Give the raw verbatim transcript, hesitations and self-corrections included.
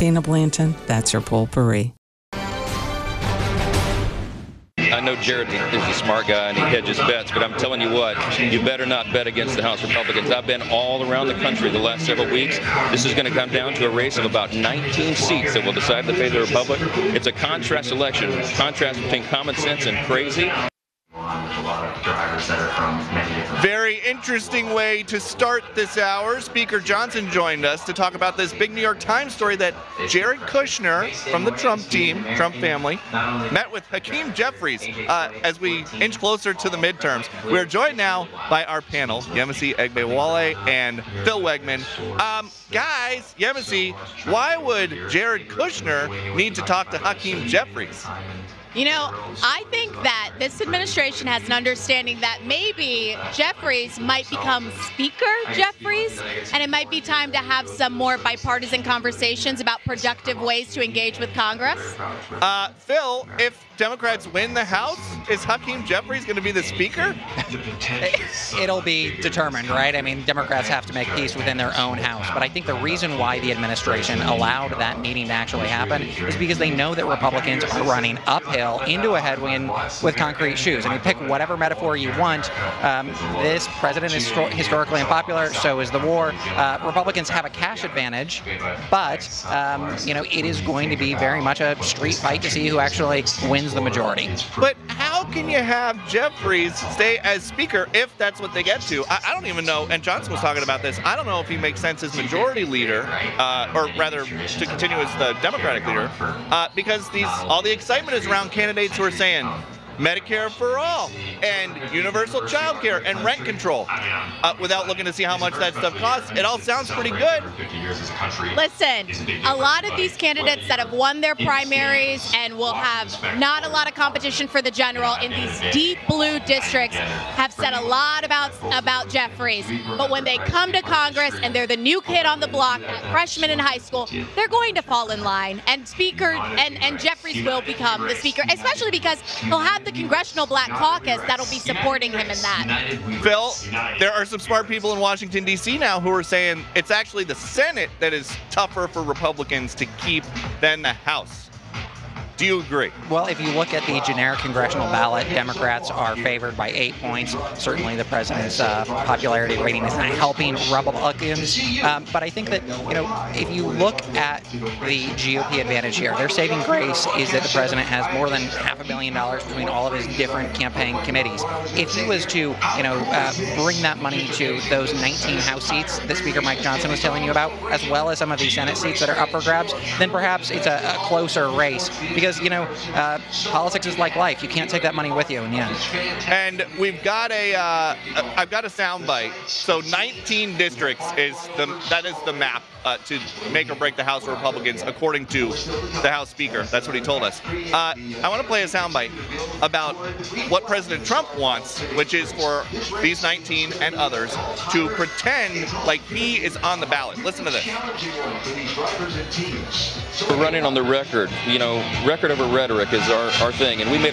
Dana Blanton, that's your Potpourri. I know Jared is a smart guy and he hedges bets, but I'm telling you what, you better not bet against the House Republicans. I've been all around the country the last several weeks. This is going to come down to a race of about nineteen seats that will decide the fate of the Republic. It's a contrast election, contrast between common sense and crazy. Very interesting way to start this hour. Speaker Johnson joined us to talk about this big New York Times story that Jared Kushner from the Trump team, Trump family, met with Hakeem Jeffries uh, as we inch closer to the midterms. We are joined now by our panel, Yemisi Egbewale and Phil Wegman. Um, guys, Yemisi, why would Jared Kushner need to talk to Hakeem Jeffries? You know, I think that this administration has an understanding that maybe Jeffries might become Speaker Jeffries, and it might be time to have some more bipartisan conversations about productive ways to engage with Congress. Uh, Phil, if Democrats win the House, is Hakeem Jeffries going to be the Speaker? It'll be determined, right? I mean, Democrats have to make peace within their own House. But I think the reason why the administration allowed that meeting to actually happen is because they know that Republicans are running uphill into a headwind with concrete shoes. I mean, pick whatever metaphor you want. Um, this president is historically unpopular, so is the war. Uh, Republicans have a cash advantage, but, um, you know, it is going to be very much a street fight to see who actually wins the majority. But how can you have Jeffries stay as Speaker if that's what they get to? I, I don't even know, and Johnson was talking about this, I don't know if he makes sense as majority leader, uh, or rather to continue as the Democratic leader, uh, because these all the excitement is around candidates who are saying Medicare for all and universal child care and rent control uh, without looking to see how much that stuff costs. It all sounds pretty good. Listen, a lot of these candidates that have won their primaries and will have not a lot of competition for the general in these deep blue districts have said a lot about about Jeffries. But when they come to Congress and they're the new kid on the block, freshman in high school, they're going to fall in line. And Speaker and, and Jeffries will become the Speaker, especially because he'll have the Congressional Black Caucus that'll be supporting him in that. Phil, there are some smart people in Washington, D C now who are saying it's actually the Senate that is tougher for Republicans to keep than the House. Do you agree? Well, if you look at the generic congressional ballot, Democrats are favored by eight points. Certainly the president's uh, popularity rating is not helping Republicans. Um, but I think that, you know, if you look at the G O P advantage here, their saving grace is that the president has more than half a billion dollars between all of his different campaign committees. If he was to, you know, uh, bring that money to those nineteen House seats that Speaker Mike Johnson was telling you about, as well as some of the Senate seats that are up for grabs, then perhaps it's a, a closer race. Because, you know, uh, politics is like life. You can't take that money with you in the end. And we've got a, uh, I've got a soundbite. So nineteen districts is the, that is the map uh, to make or break the House Republicans, according to the House Speaker. That's what he told us. Uh, I want to play a soundbite about what President Trump wants, which is for these nineteen and others to pretend like he is on the ballot. Listen to this. We're running on the record. You know, record over rhetoric is our, our thing, and we made